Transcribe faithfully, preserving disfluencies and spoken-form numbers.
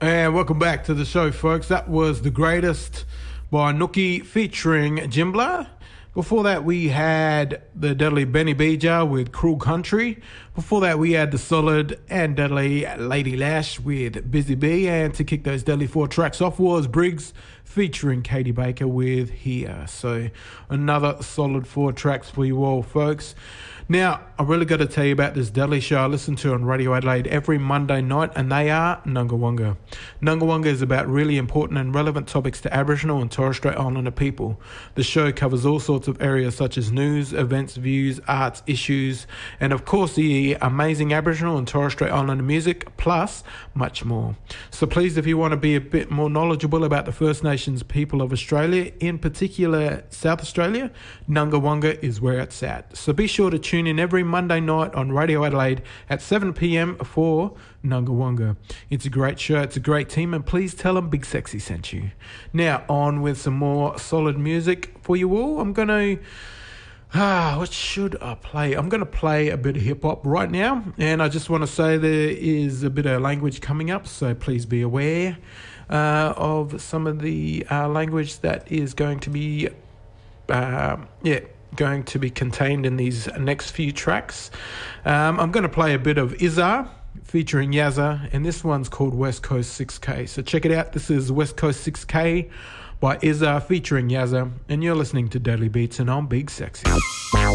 And welcome back to the show, folks. That was The Greatest by Nookie featuring Jimbla. Before that, we had the deadly Benny Bija with Cruel Country. Before that, we had the solid and deadly Lady Lash with Busy Bee. And to kick those deadly four tracks off was Briggs featuring Katie Baker with Here. So another solid four tracks for you all, folks. Now, I really got to tell you about this deadly show I listen to on Radio Adelaide every Monday night, and they are Nungawunga. Nungawunga is about really important and relevant topics to Aboriginal and Torres Strait Islander people. The show covers all sorts of areas such as news, events, views, arts, issues, and of course the amazing Aboriginal and Torres Strait Islander music, plus much more. So please, if you want to be a bit more knowledgeable about the First Nations people of Australia, in particular South Australia, Nungawunga is where it's at. So be sure to tune in every Monday night on Radio Adelaide at seven p.m. for Nungawunga. It's a great show, it's a great team, and please tell them Big Sexy sent you. Now, on with some more solid music for you all. I'm going to... Ah, what should I play? I'm going to play a bit of hip-hop right now, and I just want to say there is a bit of language coming up, so please be aware uh, of some of the uh, language that is going to be... Uh, yeah... going to be contained in these next few tracks. Um, I'm going to play a bit of Izzar featuring Yazza, and this one's called West Coast six K. So check it out. This is West Coast six K by Izzar featuring Yazza, and you're listening to Deadly Beats, and I'm Big Sexy.